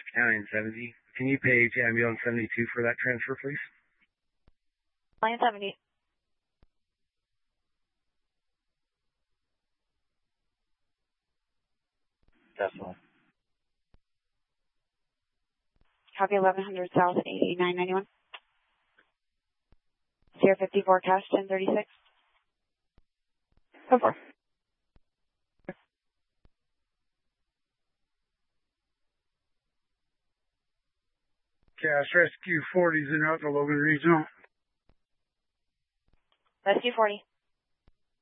County 70. Can you page ambulance 72 for that transfer, please? Line 70. Definitely. Copy 1100 South at 8991. Sierra 54 Cash 1036. So far. Cash Rescue 40's in out to Logan Regional. Rescue 40.